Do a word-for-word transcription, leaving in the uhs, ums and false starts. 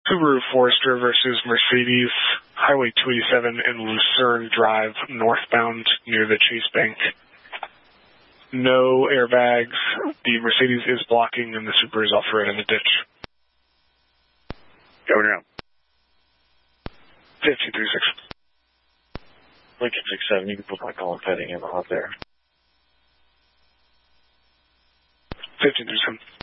Subaru Forester versus Mercedes, Highway two eighty-seven and Lucerne Drive, northbound near the Chase Bank. No airbags. The Mercedes is blocking and the Subaru is off-road in the ditch. Going around. fifteen three six. Lincoln six seven, you can put my call and petting him out there. fifteen three seven.